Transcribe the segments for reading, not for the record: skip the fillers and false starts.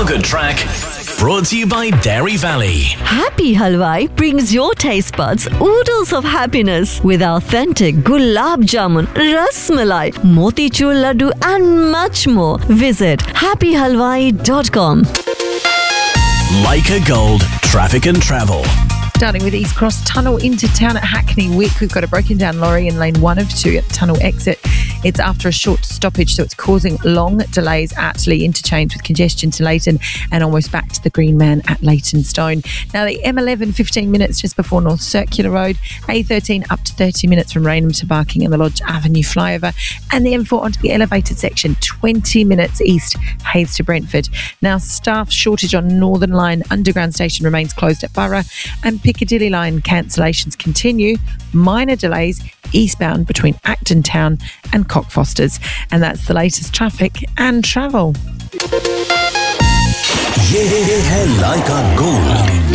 good track. Brought to you by Dairy Valley. Happy Halwai brings your taste buds oodles of happiness with authentic gulab jamun, ras malai, motichur laddu and much more. Visit happyhalwai.com. Leica Gold, traffic and travel. Starting with East Cross Tunnel into town at Hackney Wick. We've got a broken down lorry in lane 1 of 2 at the tunnel exit. It's after a short stoppage, so it's causing long delays at Lee Interchange with congestion to Leighton and almost back to the Green Man at Leytonstone. Now the M11, 15 minutes just before North Circular Road. A13 up to 30 minutes from Raynham to Barking and the Lodge Avenue flyover. And the M4 onto the elevated section, 20 minutes east, Hayes to Brentford. Now staff shortage on Northern Line Underground Station remains closed at Borough, and Piccadilly Line cancellations continue. Minor delays eastbound between Acton Town and Cockfosters. And that's the latest traffic and travel. ये है लाइका gold.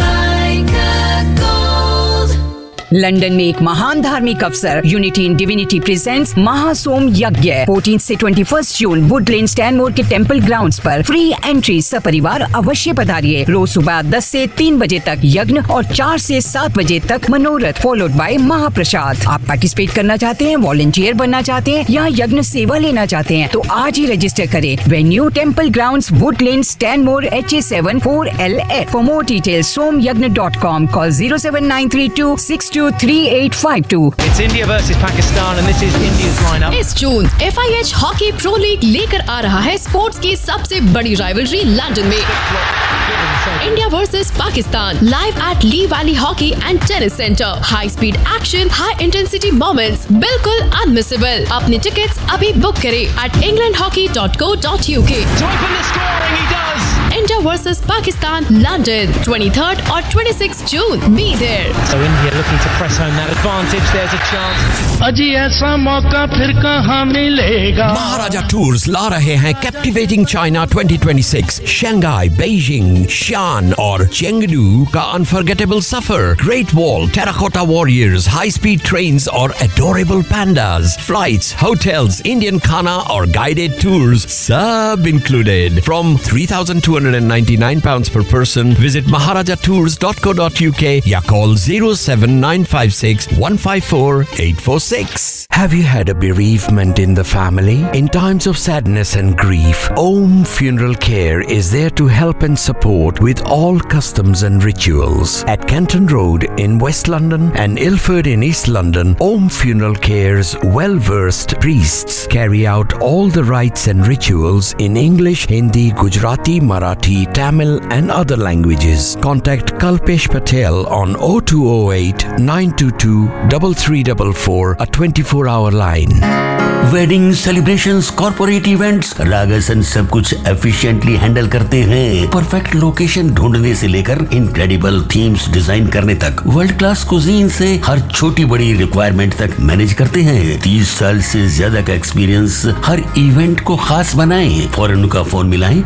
London में एक महान धार्मिक अवसर unity in divinity presents महासोम यज्ञ 14 से 21 जून Woodland स्टैनमोर के टेंपल ग्राउंड्स पर फ्री एंट्री सपरिवार अवश्य पधारिए। रोज सुबह 10 से 3 बजे तक यज्ञ और 4 से 7 बजे तक मनोरथ फॉलोड बाय महाप्रसाद। आप पार्टिसिपेट करना चाहते हैं, वॉलंटियर बनना चाहते हैं या यज्ञ सेवा लेना चाहते हैं तो आज ही रजिस्टर करें। Venue temple grounds Woodland स्टैनमोर HA7 4LF। For more details somyagna.com, call 07932 3852. It's India versus Pakistan and this is India's lineup. इस जून FIH हॉकी प्रो लीग लेकर आ रहा है स्पोर्ट्स की सबसे बड़ी राइवलरी लंदन में। India versus Pakistan live at Lee valley hockey and tennis centre. High speed action, high intensity moments, बिल्कुल unmissable. अपने टिकट्स अभी बुक करें at englandhockey.co.uk. To open the scoring, he does. India versus Pakistan, London, 23rd or 26th June. Be there. So India looking to press home that advantage. There's a chance. अजी ऐसा मौका फिर कहाँ मिलेगा। महाराजा tours ला रहे हैं captivating China 2026, Shanghai, Beijing, शियान और Chengdu का अनफॉरगेटेबल सफर, great wall, terracotta warriors, high speed trains और adorable pandas, flights, hotels, Indian खाना और गाइडेड टूर्स सब included from £3,299 per person. Visit maharajatours.co.uk या call 07956 154 846. Have you had a bereavement in the family? In times of sadness and grief, Om Funeral Care is there to help and support with all customs and rituals. At Kenton Road in West London and Ilford in East London, Om Funeral Care's well-versed priests carry out all the rites and rituals in English, Hindi, Gujarati, Marathi, Tamil and other languages. Contact Kalpesh Patel on 0208 922 3344, a 24-hour line. Wedding celebrations, corporate events, रागासन सब कुछ efficiently handle करते हैं। Perfect location ढूंढने से लेकर incredible themes design करने तक, world class cuisine से हर छोटी बड़ी रिक्वायरमेंट तक मैनेज करते हैं। 30 साल से ज्यादा का एक्सपीरियंस हर इवेंट को खास बनाएं। फौरन उनका फोन मिलाएं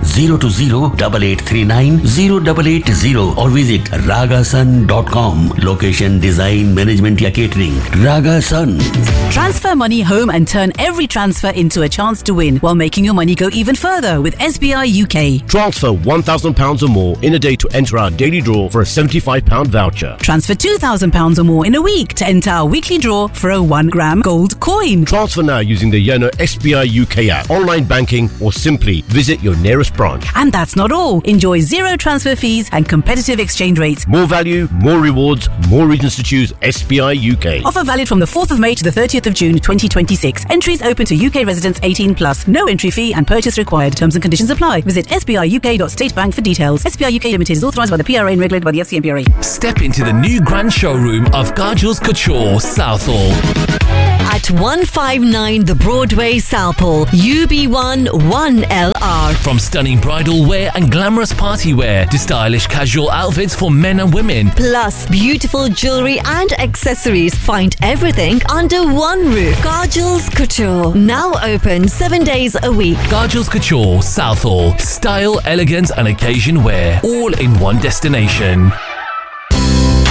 020-8839-0880 और visit ragasun.com। Location, design, management या catering, रागासन। Transfer money home and turn every transfer into a chance to win while making your money go even further with SBI UK. Transfer £1,000 or more in a day to enter our daily draw for a £75 voucher. Transfer £2,000 or more in a week to enter our weekly draw for a 1 gram gold coin. Transfer now using the Yono SBI UK app, online banking or simply visit your nearest branch. And that's not all. Enjoy zero transfer fees and competitive exchange rates. More value, more rewards, more reasons to choose SBI UK. Offer valid from the 4th of May to the 30th of June 2026. Entries open to UK residents 18 plus. No entry fee and purchase required. Terms and conditions apply. Visit sbiuk.statebank for details. SBI UK Limited is authorised by the PRA and regulated by the FCMPRA. Step into the new grand showroom of Garjals Couture, Southall. At 159 The Broadway, Southall, UB1 1LR. From stunning bridal wear and glamorous party wear to stylish casual outfits for men and women. Plus beautiful jewellery and accessories. Find everything under one roof. Garjals Couture. Now open 7 days a week. Garjals Couture, Southall. Style, elegance and occasion wear. All in one destination.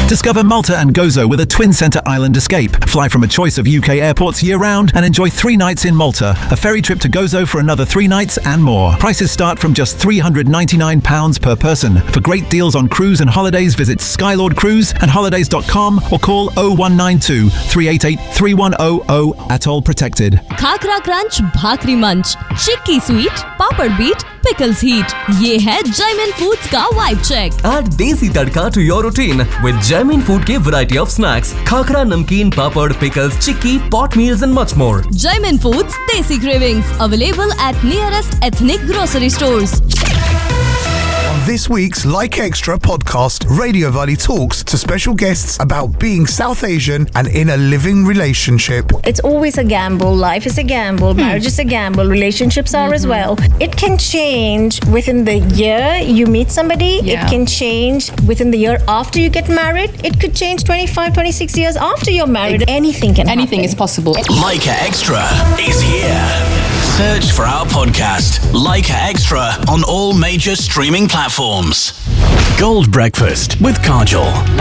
Discover Malta and Gozo with a twin centre island escape. Fly from a choice of UK airports year-round and enjoy 3 nights in Malta. A ferry trip to Gozo for another 3 nights and more. Prices start from just £399 per person. For great deals on cruise and holidays, visit Skylord Cruise and holidays.com or call 0192 388 3100. Atoll protected. Khakhra crunch, भाकरी मंच, चिक्की sweet, पापड़ beat, pickles heat. ये है Jaimin Foods का vibe check. Add desi tadka to your routine with Jaimin Food के variety of snacks, khakra, namkeen, papad, pickles, chikki, pot meals and much more. Jaimin Foods Desi Cravings available at nearest ethnic grocery stores. On this week's Like Extra podcast, Radio Valley talks to special guests about being South Asian and in a living relationship. It's always a gamble. Life is a gamble. Marriage is a gamble. Relationships are as well. It can change within the year you meet somebody. Yeah. It can change within the year after you get married. It could change 25, 26 years after you're married. Anything can happen. Anything is possible. Leica Extra is here. Search for our podcast, Leica Extra, on all major streaming platforms. Gold Breakfast with Kajol.